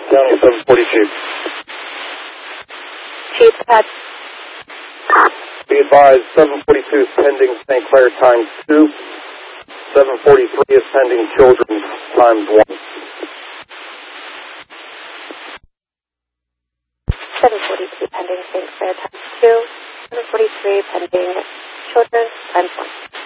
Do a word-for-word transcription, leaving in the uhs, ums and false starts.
County seven forty-two. Chief, Pat. Be advised, seven forty-two is pending Saint Clair times two. seven forty-three is pending Children times one. seven forty-two pending Saint Clair times two. seven forty-three pending Children times one.